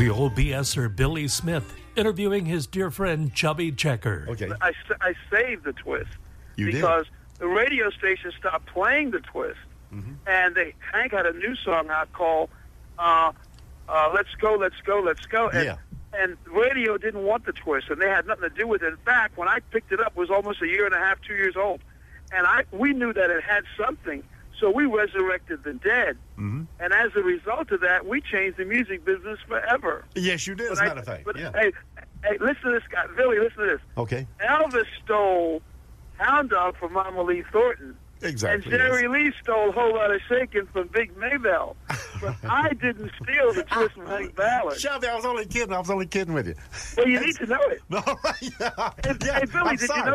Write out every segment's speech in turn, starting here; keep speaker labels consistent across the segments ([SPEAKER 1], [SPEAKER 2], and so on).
[SPEAKER 1] The old BSer Billy Smith interviewing his dear friend Chubby Checker.
[SPEAKER 2] Okay.
[SPEAKER 3] I saved the twist
[SPEAKER 2] You
[SPEAKER 3] because the radio station stopped playing the twist, and Hank had a new song out called "Let's Go, Let's Go, Let's Go." And, and radio didn't want the twist, and they had nothing to do with it. In fact, when I picked it up, it was almost a year and a half, 2 years old, and we knew that it had something. So we resurrected the dead, and as a result of that, we changed the music business forever.
[SPEAKER 2] Yes, you did, as a matter of fact.
[SPEAKER 3] Hey, listen to this guy. Billy, listen to this.
[SPEAKER 2] Okay.
[SPEAKER 3] Elvis stole Hound Dog from Mama Lee Thornton.
[SPEAKER 2] Exactly.
[SPEAKER 3] And Jerry Lee stole a whole lot of shaking from Big Maybell. But I didn't steal the twist from Hank Ballard.
[SPEAKER 2] Shelby, I was only kidding with you.
[SPEAKER 3] Well, you need to know it.
[SPEAKER 2] No,
[SPEAKER 3] Hey, Billy,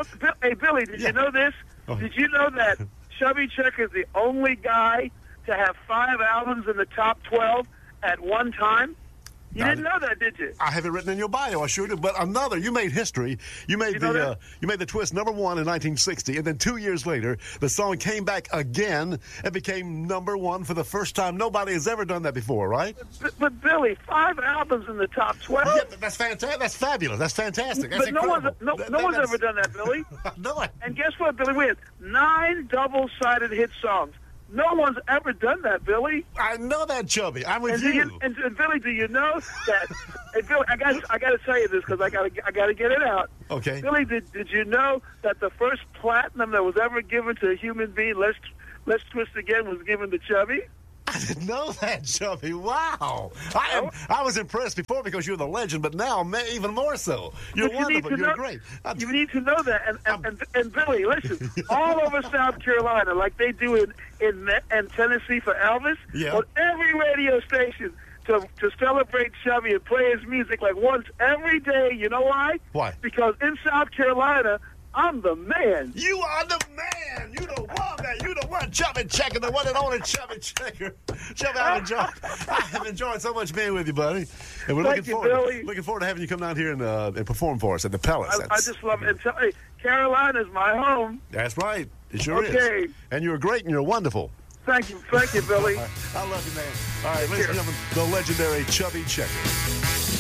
[SPEAKER 3] did you know this?
[SPEAKER 2] Oh.
[SPEAKER 3] Did you know that Chubby Checker is the only guy to have 5 albums in the top 12 at one time? You didn't know that, did you?
[SPEAKER 2] I have it written in your bio, I sure do. But you made history. You made you made the twist #1 in 1960, and then 2 years later, the song came back again and became #1 for the first time. Nobody has ever done that before, right?
[SPEAKER 3] But Billy, 5 albums in the top 12.
[SPEAKER 2] Yeah, that's fantastic. That's fabulous. That's fantastic. That's
[SPEAKER 3] but no
[SPEAKER 2] incredible.
[SPEAKER 3] one's ever done that, Billy.
[SPEAKER 2] No.
[SPEAKER 3] And guess what, Billy? We had 9 double-sided hit songs. No one's ever done that, Billy.
[SPEAKER 2] I know that, Chubby. I'm with you.
[SPEAKER 3] And Billy, do you know that? Hey, Billy, I got to tell you this because I got to get it out.
[SPEAKER 2] Okay.
[SPEAKER 3] Billy, did you know that the first platinum that was ever given to a human being, Let's Twist Again, was given to Chubby?
[SPEAKER 2] I didn't know that, Chubby. Wow. I was impressed before because you're the legend, but now even more so. You're wonderful. You're great.
[SPEAKER 3] You need to know that. And Billy, listen, all over South Carolina, like they do in Tennessee for Elvis, on every radio station to celebrate Chubby and play his music like once every day. You know why?
[SPEAKER 2] Why?
[SPEAKER 3] Because in South Carolina, I'm the man.
[SPEAKER 2] You are the man. You the one, man. You the one. Chubby Checker, the one and only Chubby Checker. Chubby, I have enjoyed so much being with you, buddy. And we're looking forward to having you come down here and perform for us at the Palace.
[SPEAKER 3] I just love it. And tell you, Carolina's my home.
[SPEAKER 2] That's right. It sure is. And you're great and you're wonderful.
[SPEAKER 3] Thank you, Billy.
[SPEAKER 2] I love you, man. All right, ladies and gentlemen, the legendary Chubby Checker.